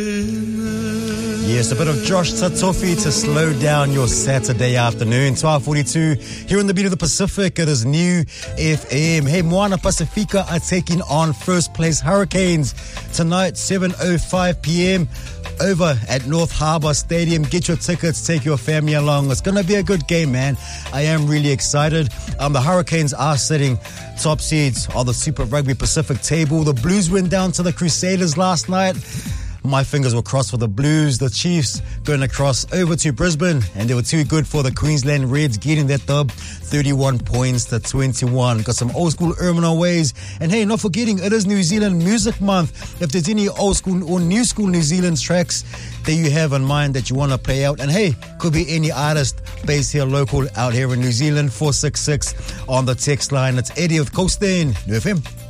Yes, a bit of Josh Tatofi to slow down your Saturday afternoon. 12:42 here in the beat of the Pacific. It is New FM. Hey, Moana Pacifica are taking on first place Hurricanes tonight, 7:05 p.m. over at North Harbour Stadium. Get your tickets, take your family along. It's going to be a good game, man. I am really excited. The Hurricanes are sitting top seeds of the Super Rugby Pacific table. The Blues went down to the Crusaders last night. My fingers were crossed for the Blues. The Chiefs going across over to Brisbane, and they were too good for the Queensland Reds, getting that dub, 31 points to 21. Got some old school Ermina ways. And hey, not forgetting, it is New Zealand Music Month. If there's any old school or new school New Zealand tracks that you have in mind that you want to play out, and hey, could be any artist based here local out here in New Zealand, 466 on the text line. It's Eddie of Coastin, New FM.